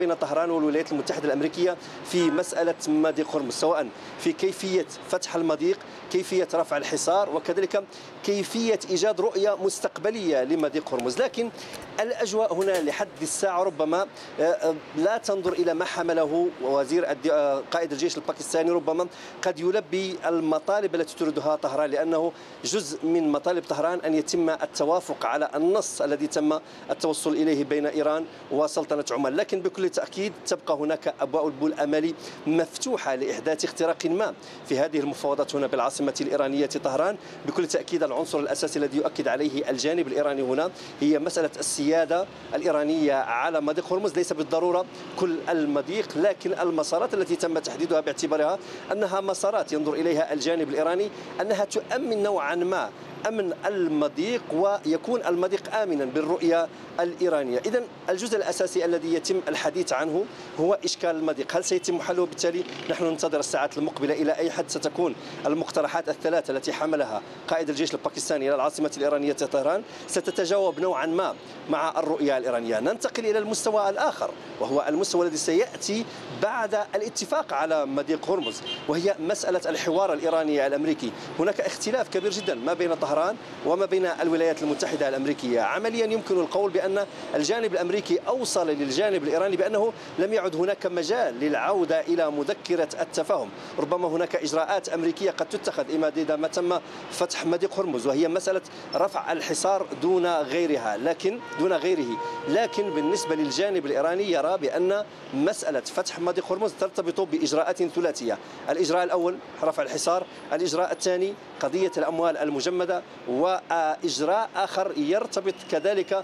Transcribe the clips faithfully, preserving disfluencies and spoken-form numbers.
بين طهران والولايات المتحدة الأمريكية في مسألة مضيق هرمز، سواء في كيفية فتح المضيق، كيفية رفع الحصار، وكذلك كيفية إيجاد رؤية مستقبلية لمضيق هرمز. لكن الأجواء هنا لحد الساعة ربما لا تنظر إلى ما حمله وزير قائد الجيش الباكستاني، ربما قد يلبي المطالب التي تريدها طهران، لأنه جزء من مطالب طهران أن يتم التوافق على النص الذي تم التوصل إليه بين إيران وسلطنة عمان. لكن بكل تأكيد تبقى هناك أبواب الأمل مفتوحة لإحداث اختراق ما في هذه المفاوضات هنا بالعاصمة الإيرانية طهران. بكل تأكيد العنصر الأساسي الذي يؤكد عليه الجانب الإيراني هنا هي مسألة السيادة الإيرانية على مضيق هرمز، ليس بالضرورة كل المضيق، لكن المسارات التي تم تحديدها باعتبارها أنها مسارات ينظر إليها الجانب الإيراني أنها تؤمن نوعا ما أمن المضيق، ويكون المضيق آمنا بالرؤية الإيرانية. إذن الجزء الأساسي الذي يتم الحديث عنه هو إشكال المضيق، هل سيتم حله؟ بالتالي نحن ننتظر الساعات المقبلة إلى أي حد ستكون المقترحات الثلاثة التي حملها قائد الجيش الباكستاني إلى العاصمة الإيرانية طهران ستتجاوب نوعا ما مع الرؤية الإيرانية. ننتقل إلى المستوى الآخر، وهو المستوى الذي سيأتي بعد الاتفاق على مضيق هرمز، وهي مسألة الحوار الإيراني الأمريكي. هناك اختلاف كبير جدا ما بين طهران وما بين الولايات المتحدة الأمريكية. عمليا يمكن القول بأن الجانب الأمريكي أوصل للجانب الإيراني بأنه لم يعد هناك مجال للعودة إلى مذكرة التفاهم. ربما هناك إجراءات أمريكية قد تتخذ إذا ما تم فتح مضيق هرمز، وهي مسألة رفع الحصار دون غيرها، لكن دون غيره لكن بالنسبة للجانب الإيراني يرى بأن مسألة فتح مضيق هرمز ترتبط بإجراءات ثلاثية. الإجراء الأول رفع الحصار، الإجراء الثاني قضية الأموال المجمدة، وإجراء آخر يرتبط كذلك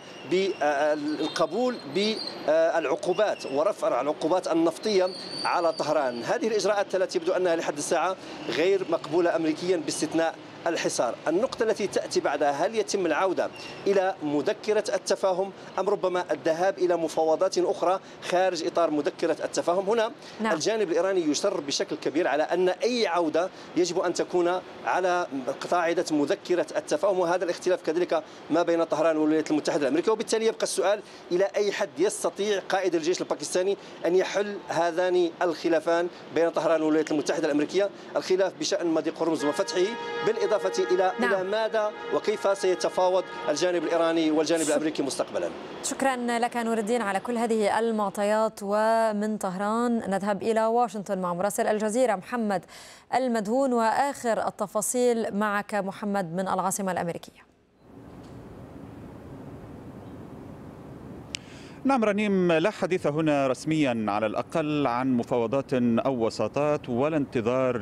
بالقبول بالعقوبات ورفع العقوبات النفطية على طهران. هذه الإجراءات الثلاث يبدو أنها لحد الساعة غير مقبولة أمريكيا باستثناء الحصار. النقطة التي تأتي بعدها، هل يتم العودة إلى مذكرة التفاهم أم ربما الذهاب إلى مفاوضات أخرى خارج إطار مذكرة التفاهم؟ هنا نعم. الجانب الإيراني يصر بشكل كبير على أن أي عودة يجب أن تكون على قاعدة مذكرة التفاهم، وهذا الاختلاف كذلك ما بين طهران والولايات المتحدة الأمريكية. وبالتالي يبقى السؤال إلى أي حد يستطيع قائد الجيش الباكستاني أن يحل هذان الخلافان بين طهران والولايات المتحدة الأمريكية، الخلاف بشأن مضيق هرمز وفتحه، بالإضافة إلى نعم. إلى ماذا وكيف سيتفاوض الجانب الإيراني والجانب شك... الأمريكي مستقبلا. شكرا لك نور الدين على كل هذه المعطيات. ومن طهران نذهب إلى واشنطن مع مراسل الجزيرة محمد المدهون، وآخر التفاصيل معك محمد من العاصمة الأمريكية. نعم رنيم، لا حديث هنا رسميا على الأقل عن مفاوضات أو وساطات ولا انتظار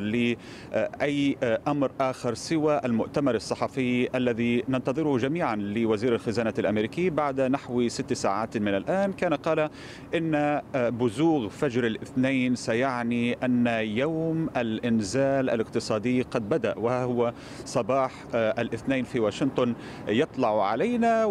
لأي أمر آخر سوى المؤتمر الصحفي الذي ننتظره جميعا لوزير الخزانة الأمريكي بعد نحو ست ساعات من الآن. كان قال إن بزوغ فجر الاثنين سيعني أن يوم الإنزال الاقتصادي قد بدأ، وها هو صباح الاثنين في واشنطن يطلع علينا،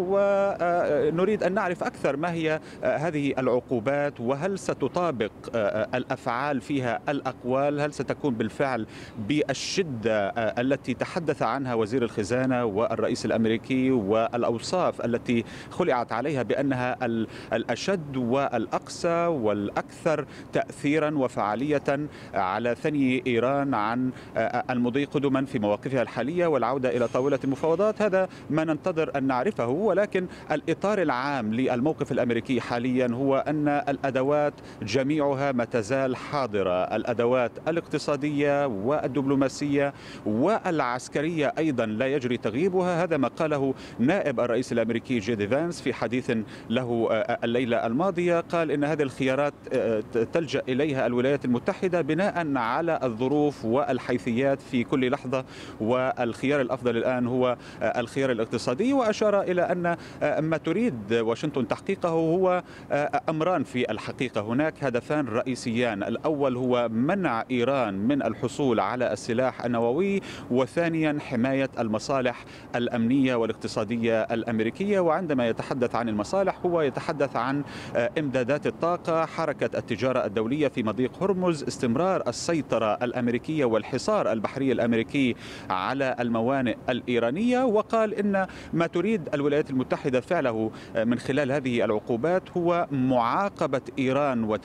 ونريد أن نعرف أكثر ما هي هذه العقوبات، وهل ستطابق الأفعال فيها الأقوال؟ هل ستكون بالفعل بالشدة التي تحدث عنها وزير الخزانة والرئيس الأمريكي، والأوصاف التي خلعت عليها بأنها الأشد والأقسى والأكثر تأثيرا وفعالية على ثني إيران عن المضي قدما في مواقفها الحالية والعودة إلى طاولة المفاوضات؟ هذا ما ننتظر أن نعرفه، ولكن الإطار العام للموقف الأمريكي حاليا هو أن الأدوات جميعها ما تزال حاضرة، الأدوات الاقتصادية والدبلوماسية والعسكرية أيضا لا يجري تغييبها. هذا ما قاله نائب الرئيس الأمريكي جي دي فانس في حديث له الليلة الماضية. قال إن هذه الخيارات تلجأ إليها الولايات المتحدة بناء على الظروف والحيثيات في كل لحظة، والخيار الأفضل الآن هو الخيار الاقتصادي. وأشار إلى أن ما تريد واشنطن تحقيقه هو أمران في الحقيقة. هناك هدفان رئيسيان، الأول هو منع إيران من الحصول على السلاح النووي، وثانيا حماية المصالح الأمنية والاقتصادية الأمريكية. وعندما يتحدث عن المصالح هو يتحدث عن إمدادات الطاقة، حركة التجارة الدولية في مضيق هرمز، استمرار السيطرة الأمريكية والحصار البحري الأمريكي على الموانئ الإيرانية. وقال إن ما تريد الولايات المتحدة فعله من خلال هذه العقوبات العقوبات هو معاقبة إيران